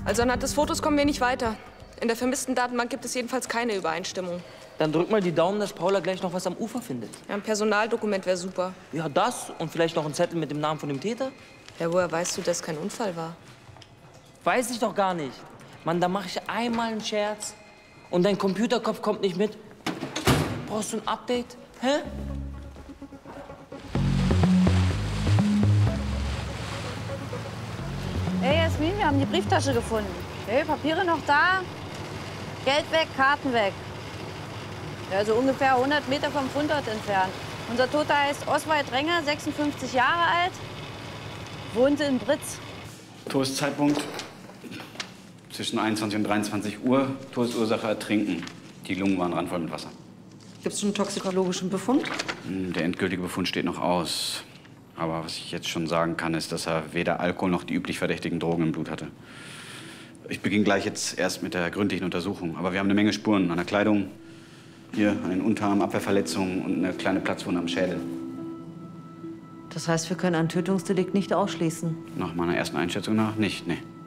Also anhand des Fotos kommen wir nicht weiter. In der vermissten Datenbank gibt es jedenfalls keine Übereinstimmung. Dann drück mal die Daumen, dass Paula gleich noch was am Ufer findet. Ja, ein Personaldokument wäre super. Ja, das und vielleicht noch ein Zettel mit dem Namen von dem Täter? Ja, woher weißt du, dass es kein Unfall war? Weiß ich doch gar nicht. Mann, da mache ich einmal einen Scherz und dein Computerkopf kommt nicht mit. Brauchst du ein Update? Hä? Hey Jasmin, wir haben die Brieftasche gefunden. Hey, Papiere noch da? Geld weg, Karten weg. Ja, so ungefähr 100 Meter vom Fundort entfernt. Unser Toter heißt Oswald Renger, 56 Jahre alt, wohnte in Britz. Todeszeitpunkt zwischen 21 und 23 Uhr. Todesursache Ertrinken. Die Lungen waren randvoll mit Wasser. Gibt es einen toxikologischen Befund? Der endgültige Befund steht noch aus. Aber was ich jetzt schon sagen kann, ist, dass er weder Alkohol noch die üblich verdächtigen Drogen im Blut hatte. Ich beginne gleich jetzt erst mit der gründlichen Untersuchung. Aber wir haben eine Menge Spuren an der Kleidung, hier an den Unterarm, Abwehrverletzungen und eine kleine Platzwunde am Schädel. Das heißt, wir können ein Tötungsdelikt nicht ausschließen. Nach meiner ersten Einschätzung nach nicht, nee.